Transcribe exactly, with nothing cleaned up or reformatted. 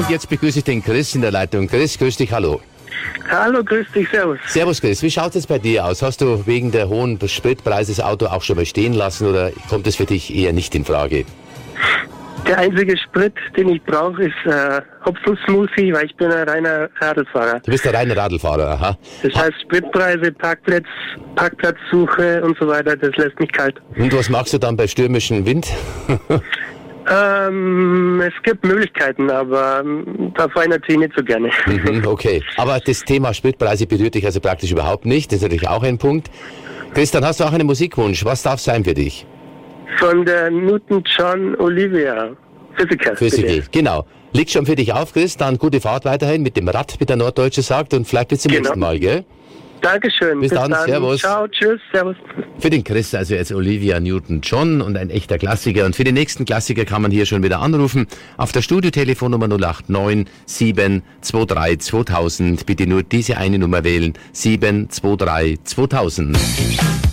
Und jetzt begrüße ich den Chris in der Leitung. Chris, grüß dich, hallo. Hallo, grüß dich, servus. Servus Chris, wie schaut es bei dir aus? Hast du wegen der hohen Spritpreise das Auto auch schon mal stehen lassen oder kommt es für dich eher nicht in Frage? Der einzige Sprit, den ich brauche, ist äh, Hopfensmoothie, weil ich bin ein reiner Radlfahrer. Du bist ein reiner Radlfahrer, aha. Das heißt Spritpreise, Parkplatz, Parkplatzsuche und so weiter, das lässt mich kalt. Und was machst du dann bei stürmischem Wind? ähm, es gibt Möglichkeiten, aber ähm, da fahre ich natürlich nicht so gerne. Mhm, okay, aber das Thema Spritpreise berührt dich also praktisch überhaupt nicht, das ist natürlich auch ein Punkt. Chris, dann hast du auch einen Musikwunsch, was darf sein für dich? Von der Newton-John Olivia, Physiker. Physiker, genau. Liegt schon für dich auf, Chris, dann gute Fahrt weiterhin mit dem Rad, wie der Norddeutsche sagt, und vielleicht bis zum Genau. nächsten Mal, gell? Dankeschön. Bis, bis dann, dann, servus. Ciao, tschüss, servus. Für den Chris also jetzt Olivia Newton-John und ein echter Klassiker. Und für den nächsten Klassiker kann man hier schon wieder anrufen. Auf der Studiotelefonnummer null acht neun sieben zwei drei zweitausend. Bitte nur diese eine Nummer wählen. sieben zwei drei zweitausend.